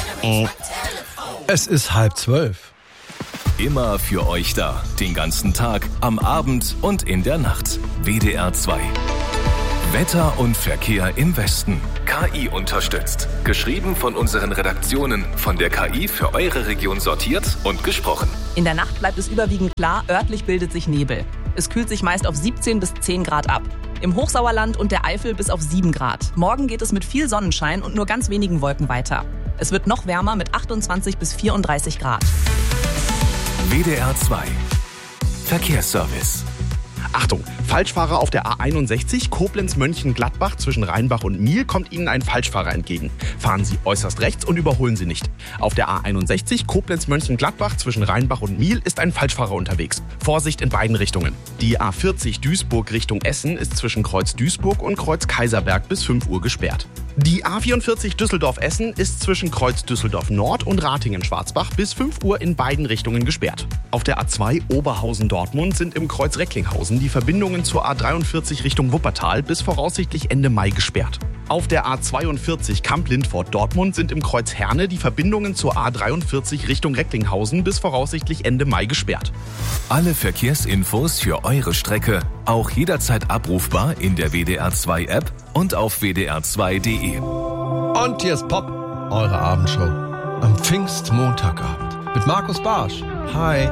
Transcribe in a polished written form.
Es ist 11:30. Immer für euch da. Den ganzen Tag, am Abend und in der Nacht. WDR 2. Wetter und Verkehr im Westen. KI unterstützt. Geschrieben von unseren Redaktionen. Von der KI für eure Region sortiert und gesprochen. In der Nacht bleibt es überwiegend klar, örtlich bildet sich Nebel. Es kühlt sich meist auf 17 bis 10 Grad ab. Im Hochsauerland und der Eifel bis auf 7 Grad. Morgen geht es mit viel Sonnenschein und nur ganz wenigen Wolken weiter. Es wird noch wärmer mit 28 bis 34 Grad. WDR 2. Verkehrsservice. Achtung, Falschfahrer auf der A61 Koblenz-Mönchengladbach zwischen Rheinbach und Miel kommt Ihnen ein Falschfahrer entgegen. Fahren Sie äußerst rechts und überholen Sie nicht. Auf der A61 Koblenz-Mönchengladbach zwischen Rheinbach und Miel ist ein Falschfahrer unterwegs. Vorsicht in beiden Richtungen. Die A40 Duisburg Richtung Essen ist zwischen Kreuz Duisburg und Kreuz Kaiserberg bis 5 Uhr gesperrt. Die A44 Düsseldorf-Essen ist zwischen Kreuz Düsseldorf Nord und Ratingen-Schwarzbach bis 5 Uhr in beiden Richtungen gesperrt. Auf der A2 Oberhausen-Dortmund sind im Kreuz Recklinghausen die Verbindungen zur A43 Richtung Wuppertal bis voraussichtlich Ende Mai gesperrt. Auf der A42 Kamp-Lindfort-Dortmund sind im Kreuz Herne die Verbindungen zur A43 Richtung Recklinghausen bis voraussichtlich Ende Mai gesperrt. Alle Verkehrsinfos für eure Strecke auch jederzeit abrufbar in der WDR 2 App und auf wdr2.de. Und hier ist Pop, eure Abendshow. Am Pfingstmontagabend mit Markus Barsch. Hi.